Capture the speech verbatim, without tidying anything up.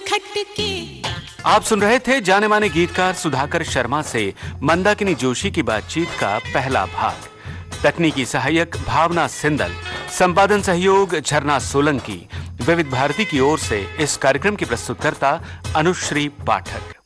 खटके। आप सुन रहे थे जाने माने गीतकार सुधाकर शर्मा से मंदाकिनी जोशी की बातचीत का पहला भाग। तकनीकी सहायक भावना सिंदल, संपादन सहयोग झरना सोलंकी। विविध भारती की ओर से इस कार्यक्रम की प्रस्तुतकर्ता अनुश्री पाठक।